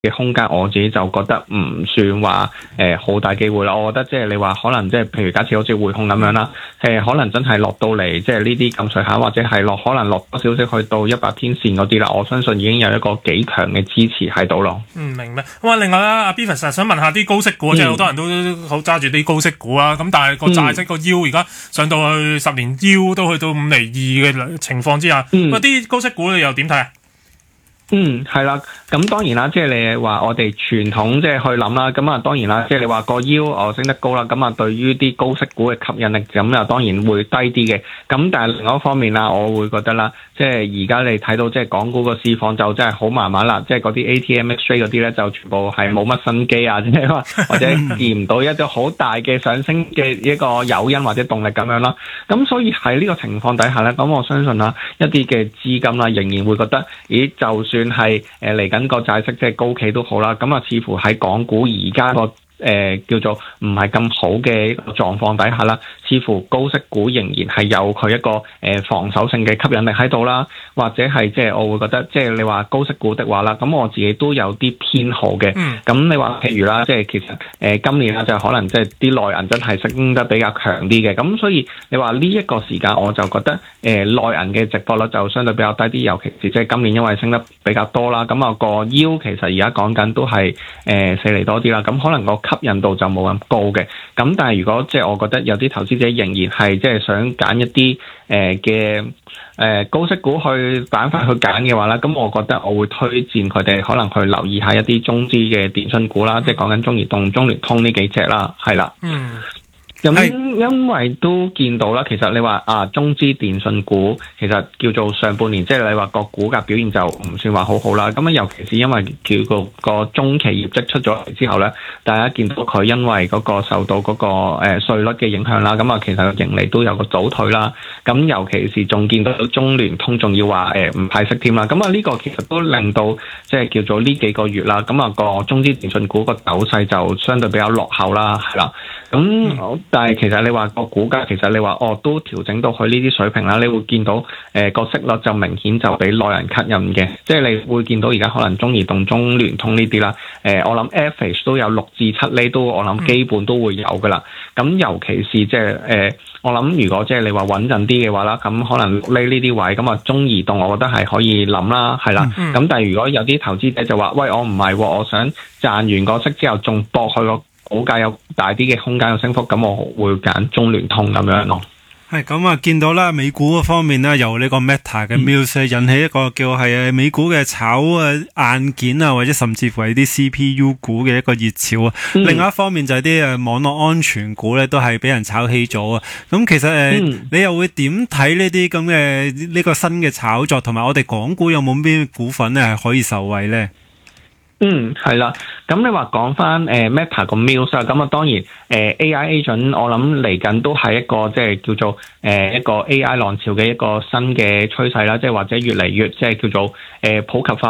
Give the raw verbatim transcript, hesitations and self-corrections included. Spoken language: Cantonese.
嘅空間，我自己就覺得唔算話誒好大機會啦。我覺得即係你話可能即係譬如假設好似匯控咁樣啦，誒、呃、可能真係落到嚟即係呢啲咁上下，或者係落可能落多少少去到一百天線嗰啲啦，我相信已經有一個幾強嘅支持喺度咯。 嗯，明白。咁啊，另外啦，阿 Beavis 想問下啲高息股，嗯、即係好多人都好揸住啲高息股啊。咁但係個債息個 yield 而家上到去十年 yield 都去到五厘二嘅情況之下，嗰啲、嗯、高息股你又點睇啊？ 嗯，係啦，咁當然啦，即係你話我哋傳統即係去諗啦，咁啊當然啦，即係你話個腰我升得高啦，咁啊對於啲高息股嘅吸引力咁又當然會低啲嘅，咁但係另外一方面啦，我會覺得啦，即係而家你睇到即係港股個市況就真係好麻麻啦，即係嗰啲 A T M X-ray 嗰啲咧就全部係冇乜新機啊，即係話或者見唔到一個好大嘅上升嘅一個誘因或者動力咁樣啦，咁所以喺呢個情況底下咧，咁我相信啦，一啲嘅資金啦仍然會覺得，咦，就算係誒嚟緊個債息即係高企都好啦，咁啊似乎喺港股而家個誒叫做唔係咁好嘅一個狀況底下啦，似乎高息股仍然係有佢一個誒防守性嘅吸引力喺度啦，或者係即係我會覺得即係你話高息股的話啦，咁我自己都有啲偏好嘅。咁、嗯、你話譬如啦，即係其實誒、呃、今年啦就可能即係啲內銀真係升得比較強啲嘅，咁所以你話呢一個時間我就覺得誒、呃、內銀嘅值博率就相對比較低啲，尤其是即係今年因為升得比較多啦，咁啊個 yield 其實而家講緊都係誒四厘多啲啦，咁可能個吸引度就冇咁高嘅，咁但係如果即係我覺得有啲投資者仍然係即係想揀一啲誒嘅誒高息股去板塊去揀嘅話咧，咁我覺得我會推薦佢哋可能去留意一下一啲中資嘅電訊股啦，即係講緊中移動、中聯通呢幾隻啦，係啦。嗯。咁、嗯、因為都見到啦，其實你話啊中資電訊股其實叫做上半年，即係你話個股價表現就唔算話好好啦。咁啊，尤其是因為叫個個中期業績出咗嚟之後咧，大家見到佢因為嗰個受到嗰個誒稅率嘅影響啦，咁啊其實個盈利都有個倒退啦。咁尤其是仲見到中聯通仲要話誒唔派息添啦。咁啊呢個其實都令到即係叫做呢幾個月啦，咁啊個中資電訊股個走勢就相對比較落後啦，係啦。咁、嗯、但係其實你話個股價，其實你話哦都調整到去呢啲水平啦，你會見到誒個、呃、息率就明顯就比內人吸引嘅，即係你會見到而家可能中移動、中聯通呢啲啦，誒、呃、我諗 average 都有六至七厘，都我諗基本都會有噶啦。咁、嗯、尤其是即係誒我諗如果即係你話穩陣啲嘅話啦，咁可能六厘呢啲位，咁啊中移動我覺得係可以諗啦，係啦。咁、嗯嗯、但係如果有啲投資者就話喂，我唔係、哦，我想賺完個息之後仲博去個股價有大啲嘅空間嘅升幅，咁我會揀中聯通咁樣咯。 係咁啊，見到啦，美股嗰方面咧，由呢個 Meta 嘅 Muse 引起一個叫係美股嘅炒啊硬件啊，或者甚至乎係啲 C P U 股嘅一個熱潮啊。嗯、另外一方面就係啲誒網絡安全股咧，都係俾人炒起咗啊。咁其實誒，嗯、你又會點睇呢啲咁嘅呢個新嘅炒作，同埋我哋港股有冇邊股份咧係可以受惠咧？ 嗯，係啦，咁你話講翻誒 Meta 個 Muse 啊，咁啊當然誒、呃、A I agent 我諗嚟緊都係一個即係叫做誒、呃、一個 A I 浪潮嘅一個新嘅趨勢啦，即係或者越嚟越即係叫做誒、呃、普及化。